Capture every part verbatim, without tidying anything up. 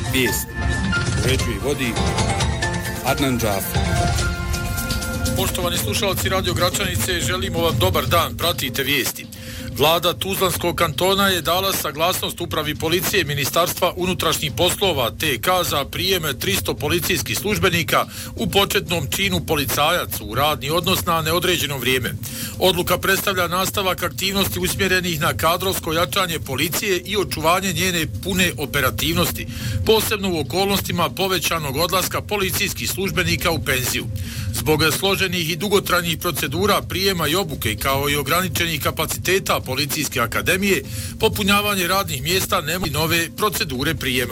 Vijest. Uređuje i vodi Adnan Džafer. Poštovani slušalci Radio Gračanice, želimo vam dobar dan, pratite vijesti. Vlada Tuzlanskog kantona je dala saglasnost upravi policije Ministarstva unutrašnjih poslova T K za prijeme tristo policijskih službenika u početnom činu policajac u radni odnos na neodređeno vrijeme. Odluka predstavlja nastavak aktivnosti usmjerenih na kadrovsko jačanje policije i očuvanje njene pune operativnosti, posebno u okolnostima povećanog odlaska policijskih službenika u penziju. Zbog složenih i dugotrajnih procedura prijema i obuke kao i ograničenih kapaciteta Policijske akademije, popunjavanje radnih mjesta nema nove procedure prijema.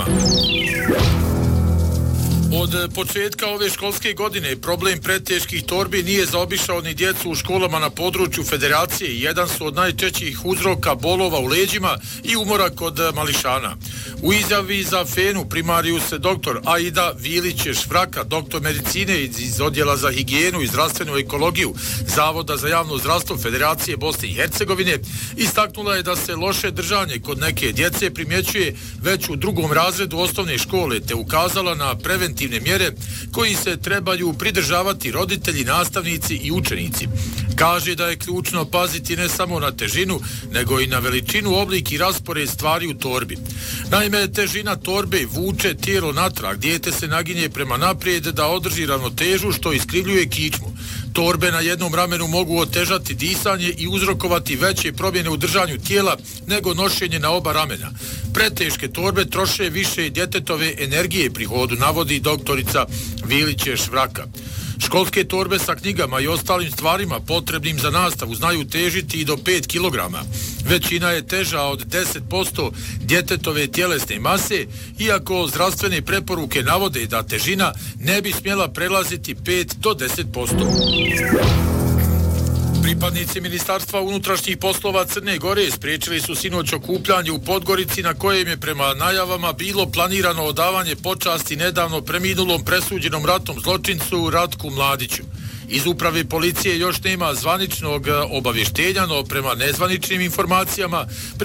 Od početka ove školske godine problem preteških torbi nije zaobišao ni djecu u školama na području Federacije i jedan su od najčešćih uzroka bolova u leđima i umora kod mališana. U izjavi za Fenu primarius doktor Aida Vilić-Švraka, doktor medicine iz Odjela za higijenu i zdravstvenu ekologiju Zavoda za javno zdravstvo Federacije Bosne i Hercegovine, istaknula je da se loše držanje kod neke djece primjećuje već u drugom razredu osnovne škole, te ukazala na preventivne mjere koji se trebaju pridržavati roditelji, nastavnici i učenici. Kaže da je ključno paziti ne samo na težinu, nego i na veličinu, oblik i raspored stvari u torbi. Naime, težina torbe vuče tijelo natrag, dijete se naginje prema naprijed da održi ravnotežu, što iskrivljuje kičmu. Torbe na jednom ramenu mogu otežati disanje i uzrokovati veće promjene u držanju tijela nego nošenje na oba ramena. Preteške torbe troše više djetetove energije pri hodu, navodi doktorica Vilić-Švraka. Školske torbe sa knjigama i ostalim stvarima potrebnim za nastavu znaju težiti i do pet kilograma. Većina je teža od deset posto djetetove tjelesne mase, iako zdravstvene preporuke navode da težina ne bi smjela prelaziti pet do deset posto. Pripadnici Ministarstva unutrašnjih poslova Crne Gore spriječili su sinoć okupljanje u Podgorici na kojem je prema najavama bilo planirano odavanje počasti nedavno preminulom presuđenom ratnom zločincu Ratku Mladiću. Iz uprave policije još nema zvaničnog obavještenja, no prema nezvaničnim informacijama